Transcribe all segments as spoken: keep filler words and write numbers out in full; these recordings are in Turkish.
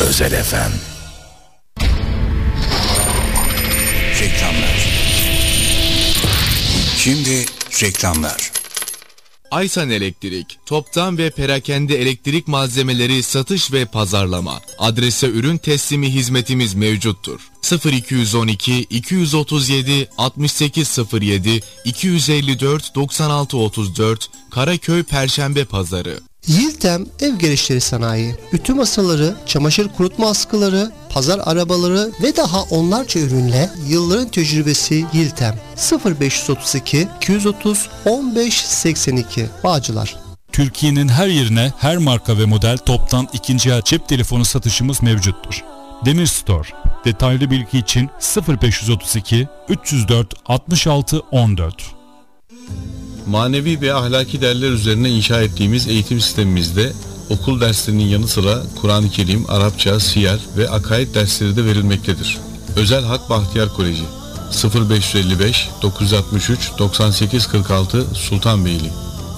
Özel F M. Reklamlar. Şimdi reklamlar. Aysan Elektrik, toptan ve perakende elektrik malzemeleri satış ve pazarlama. Adrese ürün teslimi hizmetimiz mevcuttur. sıfır iki on iki iki otuz yedi altmış sekiz sıfır yedi iki elli dört doksan altı otuz dört Karaköy Perşembe Pazarı. Yiltem Ev Gereçleri Sanayi, ütü masaları, çamaşır kurutma askıları, pazar arabaları ve daha onlarca ürünle yılların tecrübesi Yiltem. sıfır beş otuz iki iki otuz on beş seksen iki Bağcılar. Türkiye'nin her yerine her marka ve model toptan ikinci el cep telefonu satışımız mevcuttur. Demir Store. Detaylı bilgi için sıfır beş otuz iki üç yüz dört altmış altı on dört. Manevi ve ahlaki değerler üzerine inşa ettiğimiz eğitim sistemimizde okul derslerinin yanı sıra Kur'an-ı Kerim, Arapça, siyer ve akaid dersleri de verilmektedir. Özel Hak Bahtiyar Koleji sıfır beş elli beş dokuz altmış üç doksan sekiz kırk altı Sultanbeyli.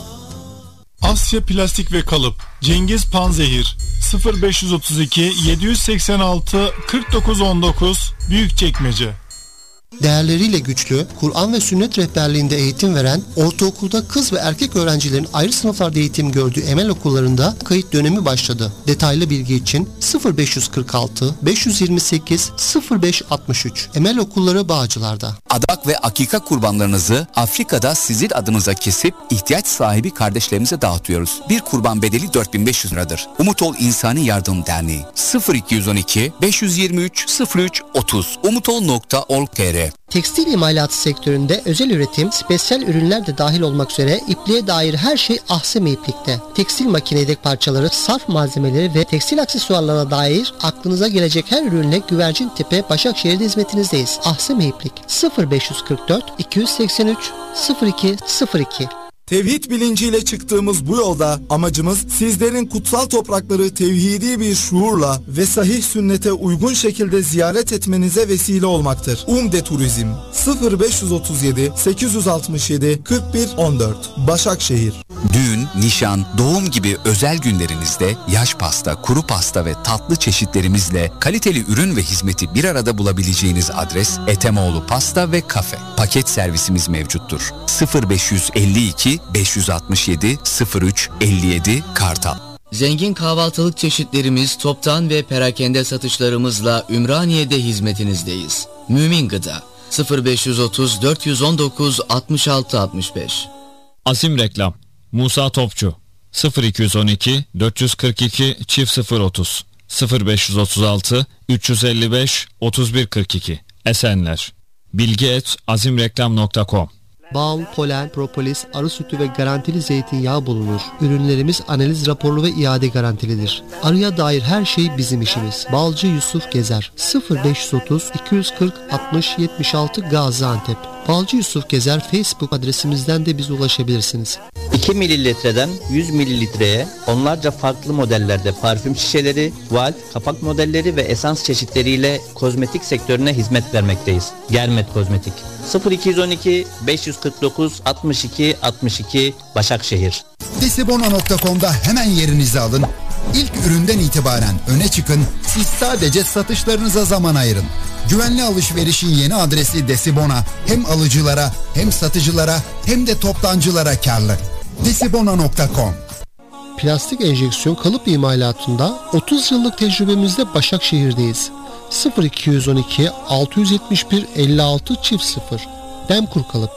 Asya Plastik ve Kalıp Cengiz Panzehir sıfır beş otuz iki yedi seksen altı kırk dokuz on dokuz Büyükçekmece. Değerleriyle güçlü, Kur'an ve sünnet rehberliğinde eğitim veren, ortaokulda kız ve erkek öğrencilerin ayrı sınıflarda eğitim gördüğü Emel okullarında kayıt dönemi başladı. Detaylı bilgi için sıfır beş kırk altı beş yirmi sekiz sıfır beş altmış üç Emel Okulları Bağcılar'da. Adak ve akika kurbanlarınızı Afrika'da sizin adınıza kesip ihtiyaç sahibi kardeşlerimize dağıtıyoruz. Bir kurban bedeli dört bin beş yüz liradır. Umut Ol İnsani Yardım Derneği sıfır iki on iki beş yirmi üç sıfır üç otuz umutol nokta org nokta tr. Tekstil imalatı sektöründe özel üretim, spesyal ürünler de dahil olmak üzere ipliğe dair her şey Ahseme İplik'te. Tekstil makine yedek parçaları, sarf malzemeleri ve tekstil aksesuarlarına dair aklınıza gelecek her ürünle Güvercintepe, Başakşehir'de hizmetinizdeyiz. Ahseme İplik sıfır beş kırk dört iki seksen üç sıfır iki sıfır iki. Tevhid bilinciyle çıktığımız bu yolda amacımız sizlerin kutsal toprakları tevhidi bir şuurla ve sahih sünnete uygun şekilde ziyaret etmenize vesile olmaktır. Umde Turizm sıfır beş otuz yedi sekiz altmış yedi kırk bir on dört Başakşehir. Düğün, nişan, doğum gibi özel günlerinizde yaş pasta, kuru pasta ve tatlı çeşitlerimizle kaliteli ürün ve hizmeti bir arada bulabileceğiniz adres Etemoğlu Pasta ve Kafe. Paket servisimiz mevcuttur. sıfır beş elli iki beş altmış yedi sıfır üç elli yedi Kartal. Zengin kahvaltılık çeşitlerimiz toptan ve perakende satışlarımızla Ümraniye'de hizmetinizdeyiz. Mümin Gıda sıfır beş otuz dört on dokuz altmış altı altmış beş. Azim Reklam Musa Topçu sıfır iki on iki dört kırk iki çift sıfır otuz sıfır beş otuz altı üç elli beş otuz bir kırk iki Esenler. Bilgi et azimreklam nokta com. Bal, polen, propolis, arı sütü ve garantili zeytinyağı bulunur. Ürünlerimiz analiz raporlu ve iade garantilidir. Arıya dair her şey bizim işimiz. Balcı Yusuf Gezer sıfır beş otuz iki kırk altmış yetmiş altı Gaziantep. Balcı Yusuf Gezer Facebook adresimizden de bize ulaşabilirsiniz. iki mililitreden yüz mililitreye onlarca farklı modellerde parfüm şişeleri, valv, kapak modelleri ve esans çeşitleriyle kozmetik sektörüne hizmet vermekteyiz. Germet Kozmetik sıfır iki on iki beş kırk dokuz altmış iki altmış iki Başakşehir. Desibona nokta com'da hemen yerinizi alın. İlk üründen itibaren öne çıkın. Siz sadece satışlarınıza zaman ayırın. Güvenli alışverişin yeni adresi Desibona hem alıcılara hem satıcılara hem de toptancılara karlı. Desibona nokta com. Plastik enjeksiyon kalıp imalatında otuz yıllık tecrübemizde Başakşehir'deyiz. sıfır iki on iki altı yetmiş bir elli altı çift sıfır Demkur Kalıp.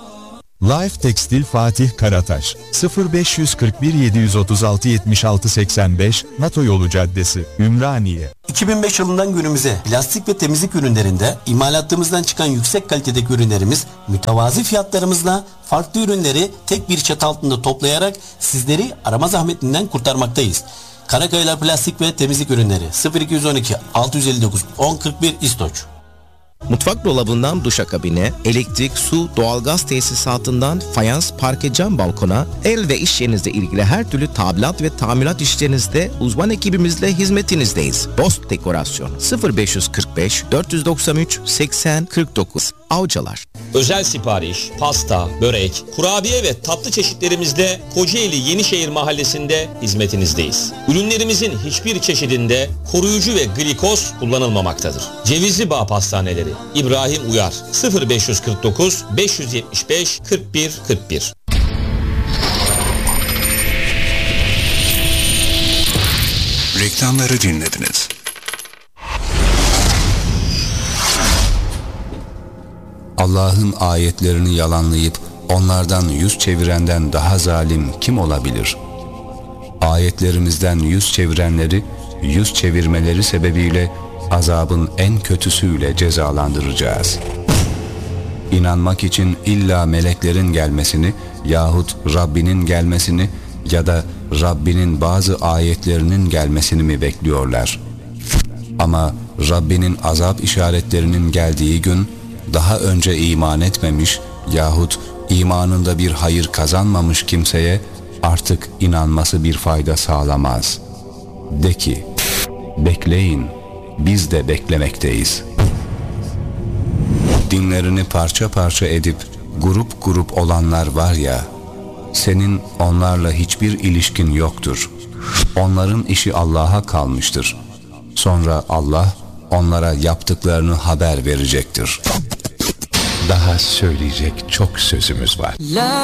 Life Tekstil Fatih Karataş sıfır beş kırk bir yedi otuz altı yetmiş altı seksen beş NATO Yolu Caddesi Ümraniye. iki bin beş yılından günümüze plastik ve temizlik ürünlerinde imalattığımızdan çıkan yüksek kalitedeki ürünlerimiz mütevazi fiyatlarımızla farklı ürünleri tek bir çatı altında toplayarak sizleri arama zahmetinden kurtarmaktayız. Karaköyler Plastik ve Temizlik Ürünleri sıfır iki on iki altı elli dokuz on kırk bir İstoç. Mutfak dolabından duşakabine, elektrik, su, doğalgaz tesisatından fayans, parke, cam balkona, el ve iş yerinizle ilgili her türlü tadilat ve tamirat işlerinizde uzman ekibimizle hizmetinizdeyiz. Dost Dekorasyon sıfır beş kırk beş dört doksan üç seksen kırk dokuz Avcılar. Özel sipariş, pasta, börek, kurabiye ve tatlı çeşitlerimizde Kocaeli Yenişehir Mahallesi'nde hizmetinizdeyiz. Ürünlerimizin hiçbir çeşidinde koruyucu ve glikoz kullanılmamaktadır. Cevizli Bağ Pastaneleri İbrahim Uyar sıfır beş kırk dokuz beş yetmiş beş kırk bir kırk bir. Reklamları dinlediniz. Allah'ın ayetlerini yalanlayıp onlardan yüz çevirenden daha zalim kim olabilir? Ayetlerimizden yüz çevirenleri yüz çevirmeleri sebebiyle azabın en kötüsüyle cezalandıracağız. İnanmak için illa meleklerin gelmesini yahut Rabbinin gelmesini ya da Rabbinin bazı ayetlerinin gelmesini mi bekliyorlar? Ama Rabbinin azap işaretlerinin geldiği gün daha önce iman etmemiş yahut imanında bir hayır kazanmamış kimseye artık inanması bir fayda sağlamaz. De ki, bekleyin, biz de beklemekteyiz. Dinlerini parça parça edip grup grup olanlar var ya, senin onlarla hiçbir ilişkin yoktur. Onların işi Allah'a kalmıştır. Sonra Allah onlara yaptıklarını haber verecektir. Daha söyleyecek çok sözümüz var.